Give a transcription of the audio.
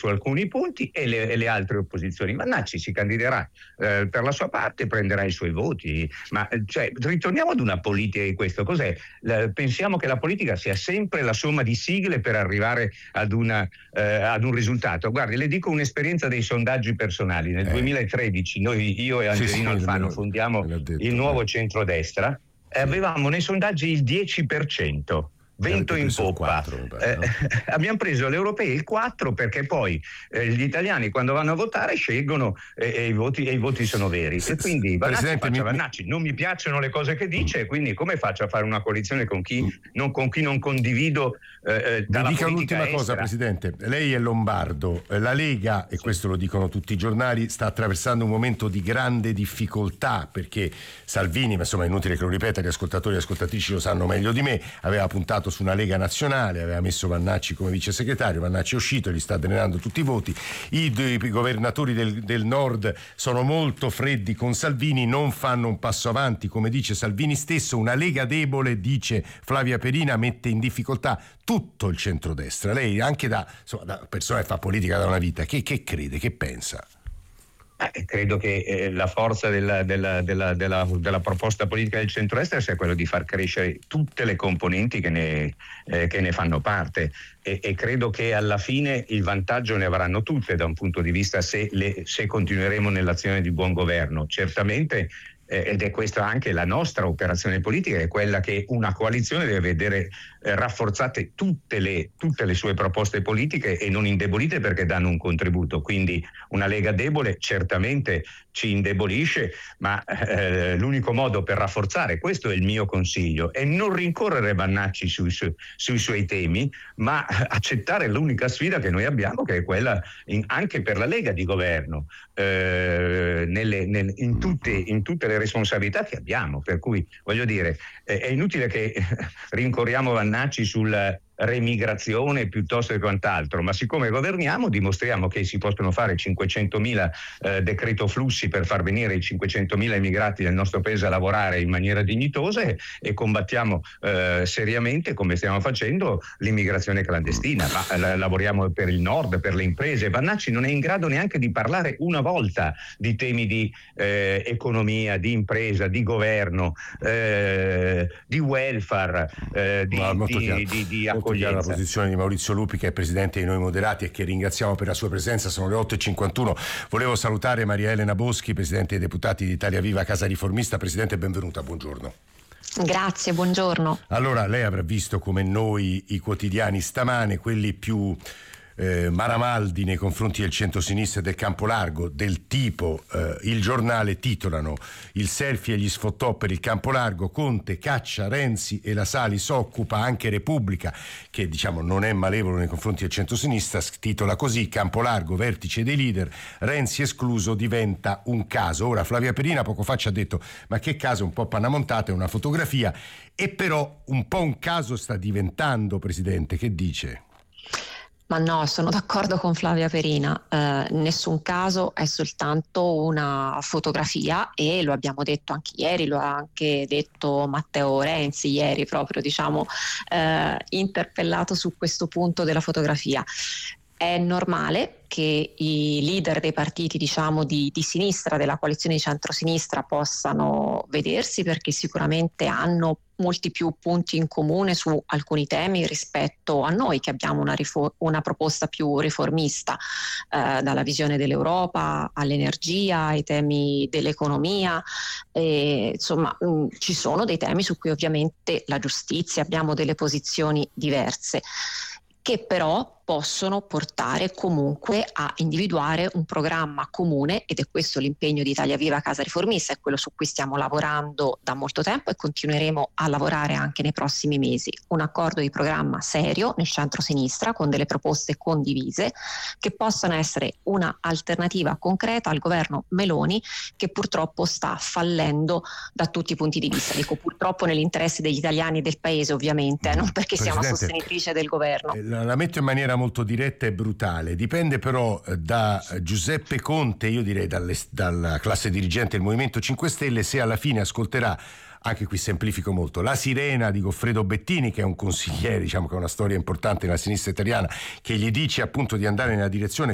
su alcuni punti e le altre opposizioni. Vannacci si candiderà per la sua parte, prenderà i suoi voti, ma ritorniamo ad una politica di questo. Cos'è? Pensiamo che la politica sia sempre la somma di sigle per arrivare ad un risultato. Guardi, le dico un'esperienza dei sondaggi personali. Nel 2013 io e Angelino Alfano fondiamo il Nuovo Centrodestra, avevamo nei sondaggi il 10%. Vento in poppa. 4, abbiamo preso le europee il 4 perché poi gli italiani quando vanno a votare scelgono e i voti sono veri. E quindi Vannacci, non mi piacciono le cose che dice, quindi come faccio a fare una coalizione con chi non condivido dalla mi dica un'ultima estera. Cosa, Presidente, lei è lombardo, la Lega, e questo lo dicono tutti i giornali, sta attraversando un momento di grande difficoltà perché Salvini, ma insomma è inutile che lo ripeta, gli ascoltatori e ascoltatrici lo sanno meglio di me, aveva puntato su una Lega nazionale, aveva messo Vannacci come vice segretario, Vannacci è uscito, gli sta drenando tutti i voti, i governatori del nord sono molto freddi con Salvini, non fanno un passo avanti, come dice Salvini stesso, una Lega debole, dice Flavia Perina, mette in difficoltà tutto il centrodestra. Lei anche da persona che fa politica da una vita, che crede, che pensa? Credo che la forza della proposta politica del centrodestra sia quello di far crescere tutte le componenti che ne fanno parte e credo che alla fine il vantaggio ne avranno tutte da un punto di vista se continueremo nell'azione di buon governo. Certamente ed è questa anche la nostra operazione politica, è quella che una coalizione deve vedere rafforzate tutte le sue proposte politiche e non indebolite perché danno un contributo. Quindi una Lega debole certamente ci indebolisce, ma l'unico modo per rafforzare, questo è il mio consiglio, è non rincorrere Vannacci sui suoi temi, ma accettare l'unica sfida che noi abbiamo, che è quella anche per la Lega di governo, in tutte le responsabilità che abbiamo. Per cui voglio dire, è inutile che rincorriamo Vannacci sul remigrazione piuttosto che quant'altro, ma siccome governiamo dimostriamo che si possono fare 500.000 decreto flussi per far venire i 500.000 immigrati nel nostro paese a lavorare in maniera dignitosa e combattiamo seriamente, come stiamo facendo, l'immigrazione clandestina, ma lavoriamo per il nord, per le imprese. Vannacci non è in grado neanche di parlare una volta di temi di economia, di impresa, di governo, di welfare, di accoglienza. La posizione di Maurizio Lupi, che è presidente di Noi Moderati e che ringraziamo per la sua presenza. Sono le 8:51. Volevo salutare Maria Elena Boschi, presidente dei deputati di Italia Viva Casa Riformista. Presidente, benvenuta, buongiorno. Grazie, buongiorno. Allora, lei avrà visto come noi i quotidiani stamane, quelli più maramaldi nei confronti del centro-sinistra e del campo largo, del tipo il Giornale titolano il selfie e gli sfottò per il campo largo, Conte caccia Renzi e la Sali s'occupa, anche Repubblica, che diciamo non è malevolo nei confronti del centro-sinistra, titola così: campo largo, vertice dei leader, Renzi escluso, diventa un caso. Ora Flavia Perina poco fa ci ha detto ma che caso, un po' pannamontata, è una fotografia, e però un po' un caso sta diventando, Presidente, che dice? Ma no, sono d'accordo con Flavia Perina, nessun caso, è soltanto una fotografia, e lo abbiamo detto anche ieri, lo ha anche detto Matteo Renzi ieri, proprio interpellato su questo punto della fotografia. È normale che i leader dei partiti di sinistra, della coalizione di centrosinistra, possano vedersi, perché sicuramente hanno molti più punti in comune su alcuni temi rispetto a noi che abbiamo una proposta più riformista, dalla visione dell'Europa all'energia, ai temi dell'economia, insomma ci sono dei temi su cui ovviamente la giustizia abbiamo delle posizioni diverse, che però possono portare comunque a individuare un programma comune, ed è questo l'impegno di Italia Viva Casa Riformista, è quello su cui stiamo lavorando da molto tempo e continueremo a lavorare anche nei prossimi mesi. Un accordo di programma serio nel centro-sinistra, con delle proposte condivise che possano essere una alternativa concreta al governo Meloni, che purtroppo sta fallendo da tutti i punti di vista. Dico purtroppo nell'interesse degli italiani e del paese, ovviamente, non perché sia una sostenitrice del governo. La metto in maniera molto diretta e brutale. Dipende però da Giuseppe Conte, io direi dalla classe dirigente del Movimento 5 Stelle, se alla fine ascolterà, anche qui semplifico molto, la sirena di Goffredo Bettini, che è un consigliere, che ha una storia importante nella sinistra italiana, che gli dice appunto di andare nella direzione